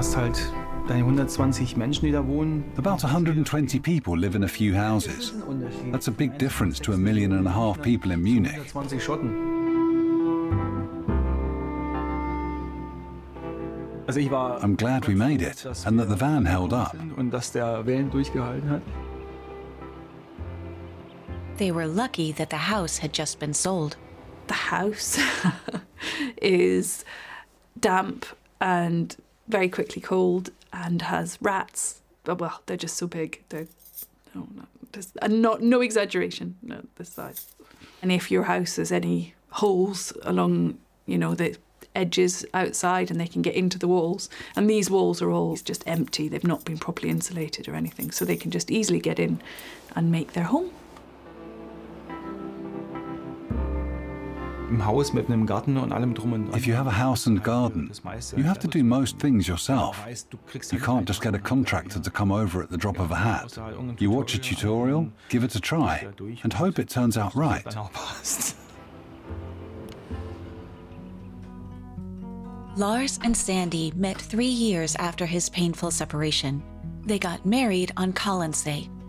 hast halt deine 120 Menschen, die da wohnen. About 120 people live in a few houses. That's a big difference to 1.5 million people in Munich. 120 Schotten. Also ich war I'm glad we made it and that the van held up. und dass der Wellen durchgehalten hat. They were lucky that the house had just been sold. The house is damp and very quickly cold and has rats. Well, they're just so big. They're no exaggeration, no, this size. And if your house has any holes along, you know, the edges outside and they can get into the walls, and these walls are all just empty, they've not been properly insulated or anything, so they can just easily get in and make their home. Im Haus mit einem Garten und allem drum und dran. If you have a house and garden, you have to do most things yourself. You can't just get a contractor to come over at the drop of a hat. You watch a tutorial, give it a try, and hope it turns out right. Lars and Sandy met 3 years after his painful separation. They got married on Colonsay,